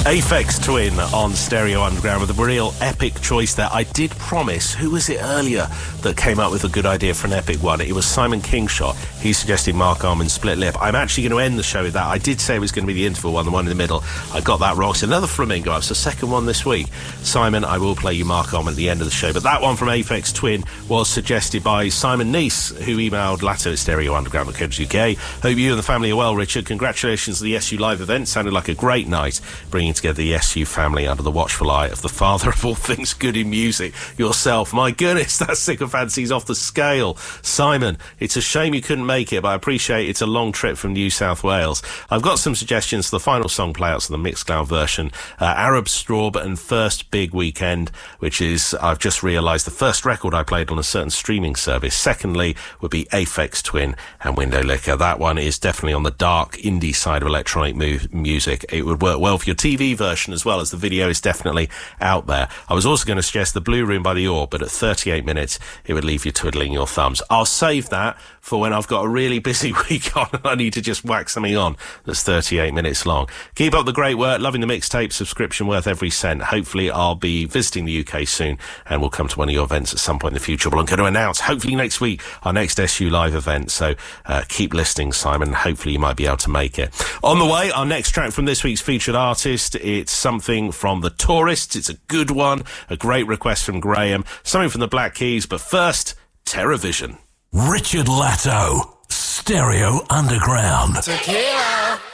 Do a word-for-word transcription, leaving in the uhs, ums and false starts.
Aphex Twin on Stereo Underground with a real epic choice there. I did promise, who was it earlier that came up with a good idea for an epic one? It was Simon Kingshot. He suggested Mark Arman's Split Lip. I'm actually going to end the show with that. I did say it was going to be the interval one, the one in the middle. I got that wrong. It's another Flamingo. It's the second one this week. Simon, I will play you Mark Arman at the end of the show. But that one from Aphex Twin was suggested by Simon Neese, who emailed Latto at stereo underground dot co dot U K. Hope you and the family are well, Richard. Congratulations on the S U Live event. Sounded like a great night, bringing together the S U family under the watchful eye of the father of all things good in music, yourself. My goodness, that sycophancy's off the scale. Simon, it's a shame you couldn't make it, but I appreciate it's a long trip from New South Wales. I've got some suggestions for the final song playouts of the Mixcloud version. Uh, Arab Straub and First Big Weekend, which is, I've just realised, the first record I played on a certain streaming service. Secondly would be Aphex Twin and Window Licker. That one is definitely on the dark indie side of electronic mu- music. It would work well for your T V version as well, as the video is definitely out there. I was also going to suggest The Blue Room by The Orb, but at thirty-eight minutes it would leave you twiddling your thumbs. I'll save that for when I've got a really busy week on and I need to just whack something on that's thirty-eight minutes long. Keep up the great work. Loving the mixtape. Subscription worth every cent. Hopefully I'll be visiting the U K soon and we'll come to one of your events at some point in the future. But I'm going to announce, hopefully next week, our next S U Live event. So uh, keep listening, Simon. Hopefully you might be able to make it. On the way, our next track from this week's featured artist. It's something from The Tourists. It's a good one. A great request from Graham. Something from the Black Keys. But first, TerraVision. Richard Latto, Stereo Underground. Tequila.